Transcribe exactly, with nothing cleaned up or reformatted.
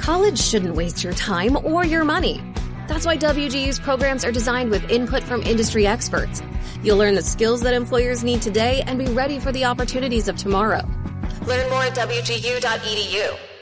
College shouldn't waste your time or your money. That's why W G U's programs are designed with input from industry experts. You'll learn the skills that employers need today and be ready for the opportunities of tomorrow. Learn more at W G U dot E D U.